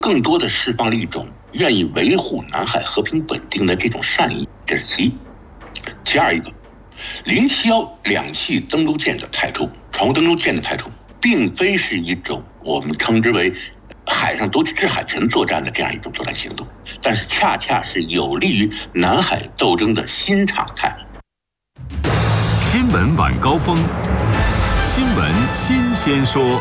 更多的释放了一种愿意维护南海和平稳定的这种善意，这是其一。其二一个，071两栖登陆舰的派出，船坞登陆舰的派出，并非是一种我们称之为海上夺取制海权作战的这样一种作战行动，但是恰恰是有利于南海斗争的新常态。 新闻晚高峰，新闻新鲜说。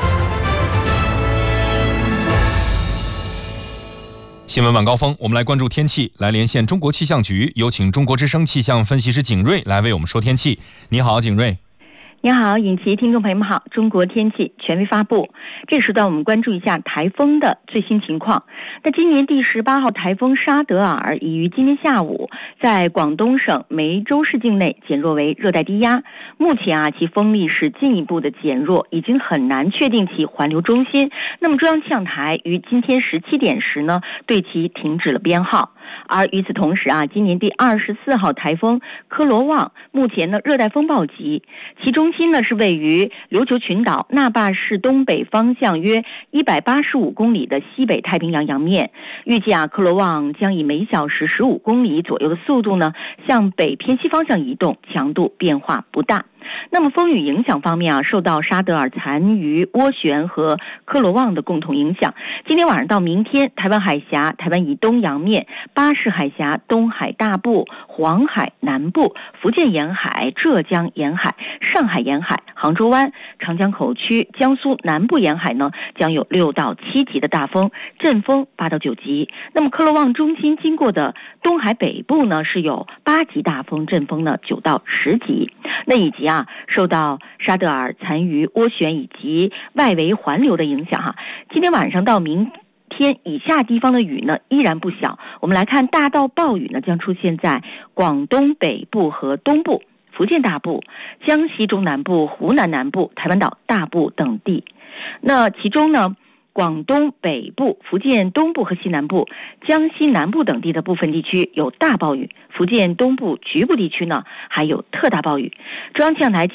新闻晚高峰，我们来关注天气，来连线中国气象局，有请中国之声气象分析师景睿来为我们说天气。你好，景睿。 你好，尹奇，听众朋友们好。中国天气权威发布，这个时段我们关注一下台风的最新情况。那今年第18号台风沙德尔已于今天下午在广东省梅州市境内减弱为热带低压，目前其风力是进一步的减弱，已经很难确定其环流中心。那么中央气象台于今天17点时呢，对其停止了编号。而与此同时今年第24号台风科罗旺目前呢热带风暴级，其中心呢是位于琉球群岛那霸市东北方向约185公里的西北太平洋洋面。预计科罗旺将以每小时15公里左右的速度呢向北偏西方向移动，强度变化不大。那么风雨影响方面受到沙德尔残余涡旋和科罗旺的共同影响，今天晚上到明天，台湾海峡、台湾以东洋面、巴士海峡、东海大部、黄海南部、福建沿海、浙江沿海、上海沿海、杭州湾、长江口区、江苏南部沿海呢将有6到7级的大风，阵风8到9级。那么科罗旺中心经过的东海北部呢是有8级大风，阵风呢9到10级。那以及受到沙德尔残余涡旋以及外围环流的影响今天晚上到明天以下地方的雨呢依然不小。我们来看大到暴雨呢将出现在广东北部和东部、福建大部、江西中南部、湖南南部、台湾岛大部等地。那其中呢广东北部、福建东部和西南部、江西南部等地的部分地区有大暴雨，福建东部局部地区呢还有特大暴雨。中央气象台